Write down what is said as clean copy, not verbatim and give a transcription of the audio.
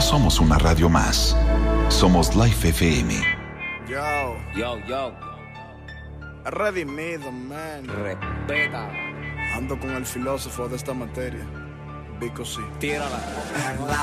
somos una radio más. Somos Life FM. Yo. Redimido, man. Respeta. Ando con el filósofo de esta materia. Vico sí. Tírala. En la